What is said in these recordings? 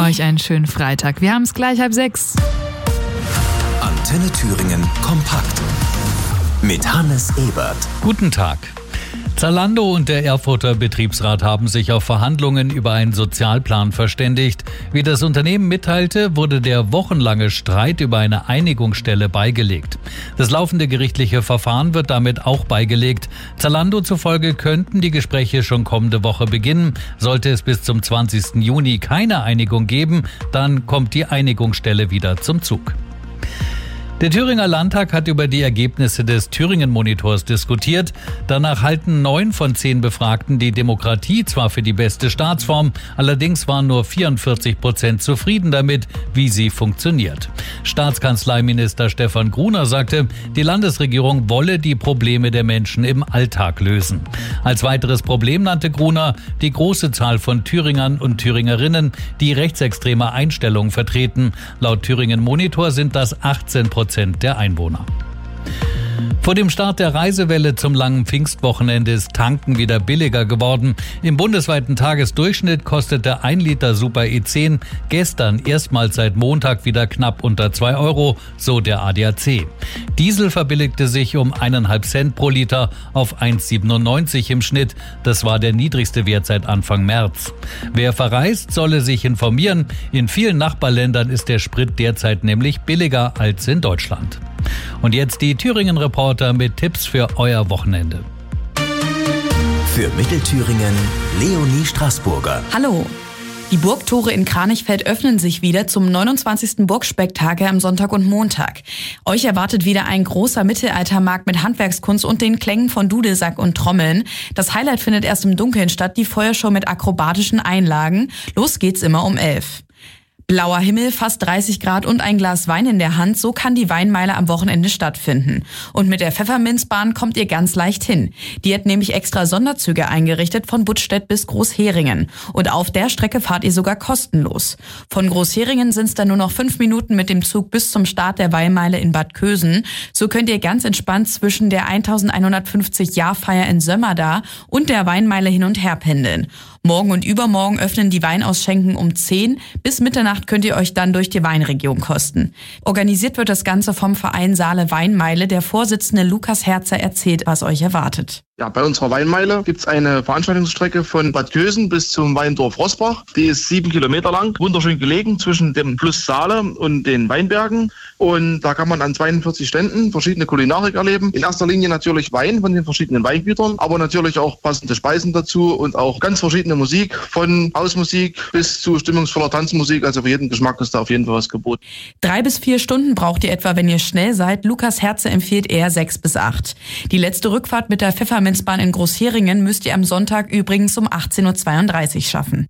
Euch einen schönen Freitag. Wir haben es gleich 5:30. Antenne Thüringen kompakt mit Hannes Ebert. Guten Tag. Zalando und der Erfurter Betriebsrat haben sich auf Verhandlungen über einen Sozialplan verständigt. Wie das Unternehmen mitteilte, wurde der wochenlange Streit über eine Einigungsstelle beigelegt. Das laufende gerichtliche Verfahren wird damit auch beigelegt. Zalando zufolge könnten die Gespräche schon kommende Woche beginnen. Sollte es bis zum 20. Juni keine Einigung geben, dann kommt die Einigungsstelle wieder zum Zug. Der Thüringer Landtag hat über die Ergebnisse des Thüringen-Monitors diskutiert. Danach halten 9 von 10 Befragten die Demokratie zwar für die beste Staatsform, allerdings waren nur 44% zufrieden damit, wie sie funktioniert. Staatskanzleiminister Stefan Gruner sagte, die Landesregierung wolle die Probleme der Menschen im Alltag lösen. Als weiteres Problem nannte Gruner die große Zahl von Thüringern und Thüringerinnen, die rechtsextreme Einstellungen vertreten. Laut Thüringen-Monitor sind das 18% der Einwohner. Vor dem Start der Reisewelle zum langen Pfingstwochenende ist Tanken wieder billiger geworden. Im bundesweiten Tagesdurchschnitt kostete 1 Liter Super E10 gestern erstmals seit Montag wieder knapp unter 2 €, so der ADAC. Diesel verbilligte sich um 1,5 Cent pro Liter auf 1,97 im Schnitt. Das war der niedrigste Wert seit Anfang März. Wer verreist, solle sich informieren. In vielen Nachbarländern ist der Sprit derzeit nämlich billiger als in Deutschland. Und jetzt die Thüringen-Reporter mit Tipps für euer Wochenende. Für Mittelthüringen Leonie Straßburger. Hallo. Die Burgtore in Kranichfeld öffnen sich wieder zum 29. Burgspektakel am Sonntag und Montag. Euch erwartet wieder ein großer Mittelaltermarkt mit Handwerkskunst und den Klängen von Dudelsack und Trommeln. Das Highlight findet erst im Dunkeln statt, die Feuershow mit akrobatischen Einlagen. Los geht's immer um 11. Blauer Himmel, fast 30 Grad und ein Glas Wein in der Hand, so kann die Weinmeile am Wochenende stattfinden. Und mit der Pfefferminzbahn kommt ihr ganz leicht hin. Die hat nämlich extra Sonderzüge eingerichtet von Buttstedt bis Großheringen. Und auf der Strecke fahrt ihr sogar kostenlos. Von Großheringen sind es dann nur noch 5 Minuten mit dem Zug bis zum Start der Weinmeile in Bad Kösen. So könnt ihr ganz entspannt zwischen der 1150-Jahrfeier in Sömmerda und der Weinmeile hin und her pendeln. Morgen und übermorgen öffnen die Weinausschenken um 10. Bis Mitternacht könnt ihr euch dann durch die Weinregion kosten. Organisiert wird das Ganze vom Verein Saale Weinmeile. Der Vorsitzende Lukas Herzer erzählt, was euch erwartet. Ja, bei unserer Weinmeile gibt's eine Veranstaltungsstrecke von Bad Kösen bis zum Weindorf Roßbach. Die ist 7 Kilometer lang, wunderschön gelegen zwischen dem Fluss Saale und den Weinbergen. Und da kann man an 42 Ständen verschiedene Kulinarik erleben. In erster Linie natürlich Wein von den verschiedenen Weingütern, aber natürlich auch passende Speisen dazu und auch ganz verschiedene Musik, von Hausmusik bis zu stimmungsvoller Tanzmusik. Also für jeden Geschmack ist da auf jeden Fall was geboten. 3 bis 4 Stunden braucht ihr etwa, wenn ihr schnell seid. Lukas Herze empfiehlt eher 6 bis 8. Die letzte Rückfahrt mit der Pfefferminzbahn in Großheringen müsst ihr am Sonntag übrigens um 18:32 Uhr schaffen.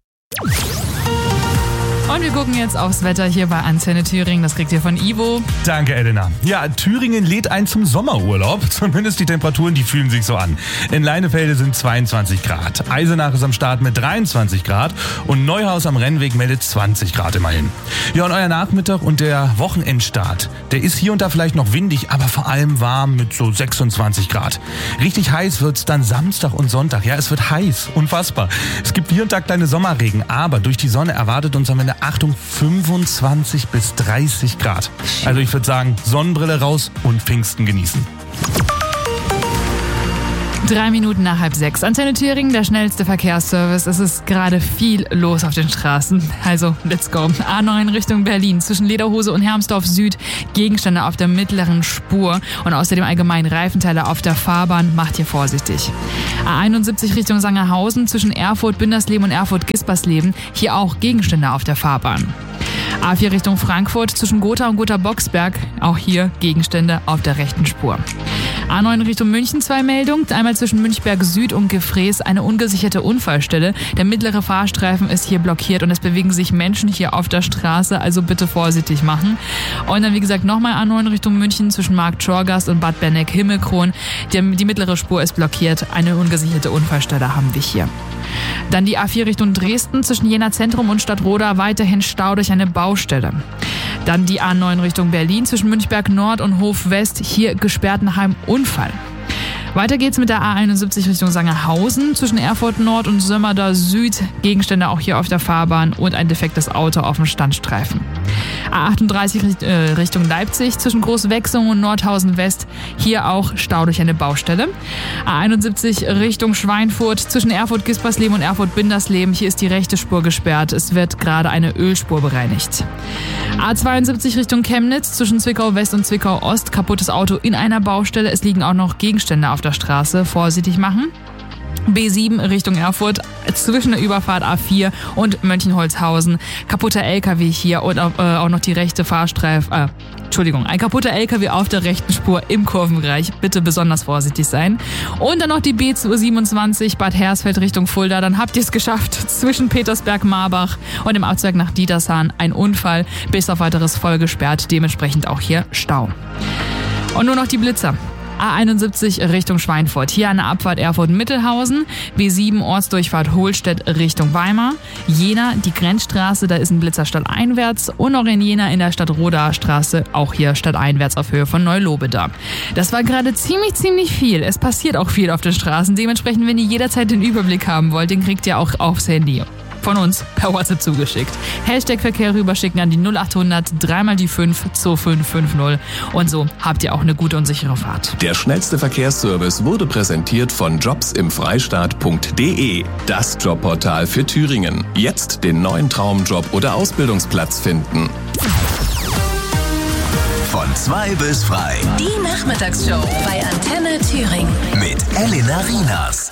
Und wir gucken jetzt aufs Wetter hier bei Antenne Thüringen. Das kriegt ihr von Ivo. Danke, Elena. Ja, Thüringen lädt ein zum Sommerurlaub. Zumindest die Temperaturen, die fühlen sich so an. In Leinefelde sind 22 Grad. Eisenach ist am Start mit 23 Grad. Und Neuhaus am Rennweg meldet 20 Grad immerhin. Ja, und euer Nachmittag und der Wochenendstart, der ist hier und da vielleicht noch windig, aber vor allem warm mit so 26 Grad. Richtig heiß wird's dann Samstag und Sonntag. Ja, es wird heiß. Unfassbar. Es gibt hier und da kleine Sommerregen, aber durch die Sonne erwartet uns am Ende Achtung, 25 bis 30 Grad. Also ich würde sagen, Sonnenbrille raus und Pfingsten genießen. 3 Minuten nach 5:30. Antenne Thüringen, der schnellste Verkehrsservice. Es ist gerade viel los auf den Straßen. Also, let's go. A9 Richtung Berlin. Zwischen Lederhose und Hermsdorf Süd. Gegenstände auf der mittleren Spur. Und außerdem allgemein Reifenteile auf der Fahrbahn. Macht hier vorsichtig. A71 Richtung Sangerhausen. Zwischen Erfurt-Bindersleben und Erfurt-Gispersleben. Hier auch Gegenstände auf der Fahrbahn. A4 Richtung Frankfurt. Zwischen Gotha und Gotha-Boxberg. Auch hier Gegenstände auf der rechten Spur. A9 Richtung München 2 Meldungen. Einmal zwischen Münchberg Süd und Gefrees eine ungesicherte Unfallstelle. Der mittlere Fahrstreifen ist hier blockiert und es bewegen sich Menschen hier auf der Straße, also bitte vorsichtig machen. Und dann wie gesagt nochmal A9 Richtung München zwischen Markt-Schorgast und Bad Berneck-Himmelkron. Die mittlere Spur ist blockiert. Eine ungesicherte Unfallstelle haben wir hier. Dann die A4 Richtung Dresden zwischen Jena Zentrum und Stadtroda weiterhin Stau durch eine Baustelle. Dann die A9 Richtung Berlin zwischen Münchberg Nord und Hof West, hier gesperrt nach einem Unfall. Weiter geht's mit der A71 Richtung Sangerhausen zwischen Erfurt Nord und Sömmerda Süd. Gegenstände auch hier auf der Fahrbahn und ein defektes Auto auf dem Standstreifen. A38 Richtung Leipzig zwischen Großwechsung und Nordhausen West. Hier auch Stau durch eine Baustelle. A71 Richtung Schweinfurt zwischen Erfurt-Gispersleben und Erfurt-Bindersleben. Hier ist die rechte Spur gesperrt. Es wird gerade eine Ölspur bereinigt. A72 Richtung Chemnitz zwischen Zwickau West und Zwickau Ost. Kaputtes Auto in einer Baustelle. Es liegen auch noch Gegenstände auf der Straße. Vorsichtig machen. B7 Richtung Erfurt zwischen der Überfahrt A4 und Mönchenholzhausen. Kaputter LKW hier und auch noch die rechte ein kaputter LKW auf der rechten Spur im Kurvenbereich. Bitte besonders vorsichtig sein. Und dann noch die B27 Bad Hersfeld Richtung Fulda. Dann habt ihr es geschafft. Zwischen Petersberg-Marbach und dem Abzweig nach Dietersahn ein Unfall. Bis auf weiteres voll gesperrt. Dementsprechend auch hier Stau. Und nur noch die Blitzer. A71 Richtung Schweinfurt. Hier an der Abfahrt Erfurt-Mittelhausen. B7 Ortsdurchfahrt Hohlstedt Richtung Weimar. Jena, die Grenzstraße, da ist ein Blitzer stadteinwärts. Und auch in Jena in der Stadt-Rodaer Straße, auch hier stadteinwärts auf Höhe von Neulobeda. Das war gerade ziemlich viel. Es passiert auch viel auf den Straßen. Dementsprechend, wenn ihr jederzeit den Überblick haben wollt, den kriegt ihr auch aufs Handy. Von uns per WhatsApp zugeschickt. Hashtag Verkehr rüberschicken an die 0800 3 die 5 2550 und so habt ihr auch eine gute und sichere Fahrt. Der schnellste Verkehrsservice wurde präsentiert von jobsimfreistaat.de, das Jobportal für Thüringen. Jetzt den neuen Traumjob oder Ausbildungsplatz finden. Von 2 bis frei. Die Nachmittagsshow bei Antenne Thüringen. Mit Elena Rienas.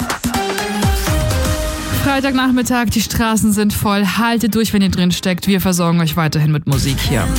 Freitagnachmittag, die Straßen sind voll. Haltet durch, wenn ihr drin steckt. Wir versorgen euch weiterhin mit Musik hier.